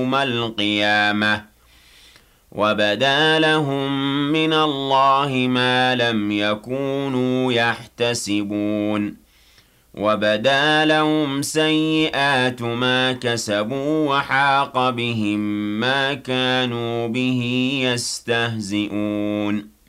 يوم القيامة وبدا لهم من الله ما لم يكونوا يحتسبون وبدا لهم سيئات ما كسبوا وحاق بهم ما كانوا به يستهزئون